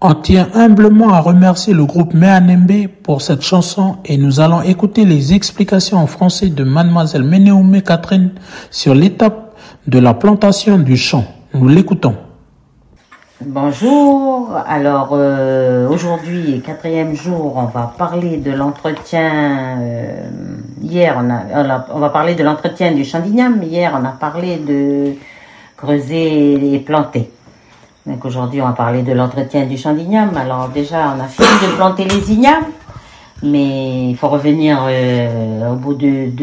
On tient humblement à remercier le groupe Meanembe pour cette chanson et nous allons écouter les explications en français de Mademoiselle Menehoumé Catherine sur l'étape de la plantation du champ. Nous l'écoutons. Bonjour, alors aujourd'hui, 4e jour, on va parler de l'entretien. Hier, on va parler de l'entretien du champ d'igname. Hier, on a parlé de creuser et planter. Donc aujourd'hui, on va parler de l'entretien du champ d'igname. Alors déjà, on a fini de planter les ignames, mais il faut revenir au bout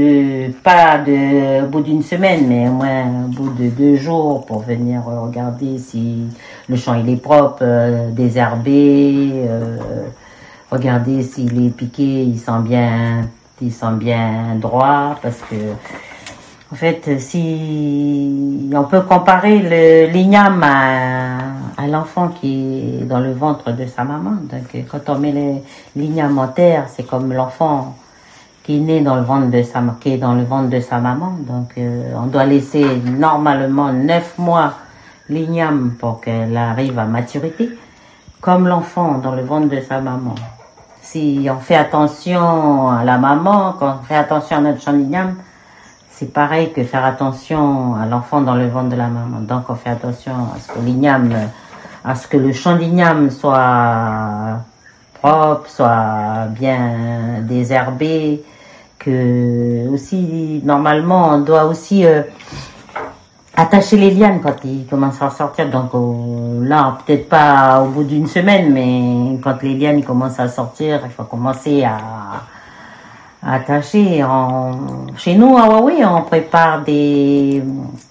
au bout d'une semaine, mais au moins au bout de 2 jours pour venir regarder si le champ il est propre, désherbé, regarder s'il est piqué, il sent bien droit, parce que en fait, si on peut comparer l'igname à l'enfant qui est dans le ventre de sa maman. Donc, quand on met l'igname en terre, c'est comme l'enfant qui est né dans le ventre de sa maman. Donc, on doit laisser normalement 9 mois l'igname pour qu'elle arrive à maturité, comme l'enfant dans le ventre de sa maman. Si on fait attention à la maman, quand on fait attention à notre champ d'igname, c'est pareil que faire attention à l'enfant dans le ventre de la maman. Donc, on fait attention à ce que le champ d'igname soit propre, soit bien désherbé, que aussi, normalement, on doit aussi attacher les lianes quand ils commencent à sortir. Donc, là, peut-être pas au bout d'une semaine, mais quand les lianes commencent à sortir, il faut commencer à attacher. Chez nous, à Huawei, on prépare les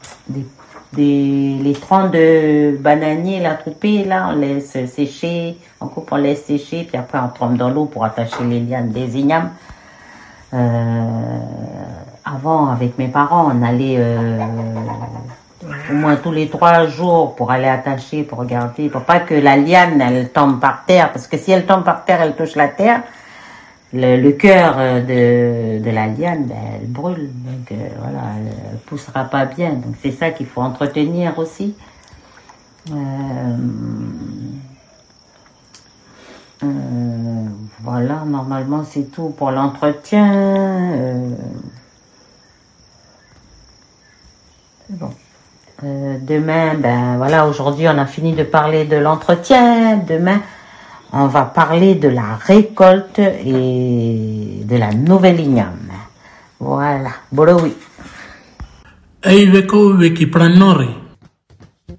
troncs de bananiers, la troupée, là, on laisse sécher, on coupe, on laisse sécher, puis après on trempe dans l'eau pour attacher les lianes des ignames. Avant, avec mes parents, on allait au moins tous les 3 jours pour aller attacher, pour regarder, pour pas que la liane, elle tombe par terre, parce que si elle tombe par terre, elle touche la terre. Le cœur de la liane, elle brûle, donc voilà, elle poussera pas bien. Donc c'est ça qu'il faut entretenir aussi. Voilà, normalement c'est tout pour l'entretien. Bon. Demain, voilà, aujourd'hui on a fini de parler de l'entretien. Demain, on va parler de la récolte et de la nouvelle igname. Voilà. Borowi. Ei weko weki pranore.